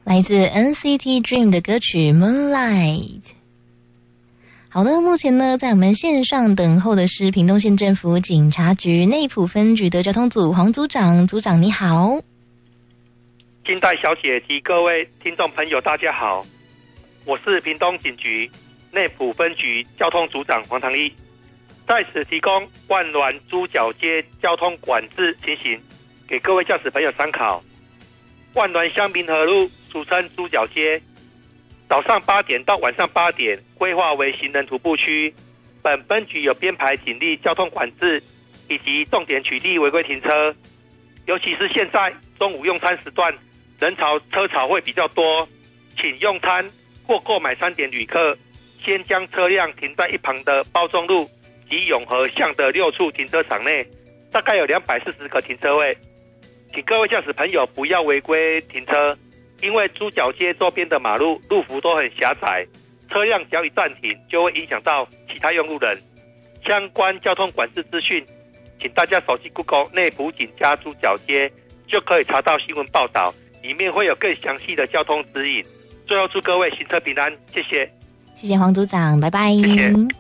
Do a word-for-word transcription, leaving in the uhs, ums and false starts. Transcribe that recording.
来自 N C T Dream 的歌曲 Moonlight。 好的，目前呢在我们线上等候的是屏东县政府警察局内埔分局的交通组黄组长。组长你好。 金代小姐及各位听众朋友大家好，我是屏东警局内埔分局交通组长黄唐毅，在此提供万峦猪脚街交通管制情形给各位驾驶朋友参考。万峦乡民和路俗称猪脚街，早上八点到晚上八点规划为行人徒步区，本分局有编排警力交通管制以及重点取缔违规停车，尤其是现在中午用餐时段人潮车潮会比较多，请用餐或购买餐点旅客先将车辆停在一旁的包中路及永和巷的六处停车场内，大概有两百四十个停车位，请各位驾驶朋友不要违规停车，因为猪脚街周边的马路路幅都很狭窄，车辆只要一暂停就会影响到其他用路人。相关交通管制资讯请大家手机 Google 内埔警家猪脚街就可以查到新闻报道，里面会有更详细的交通指引。最后祝各位行车平安，谢谢。 谢谢黄组长，拜拜。 谢谢。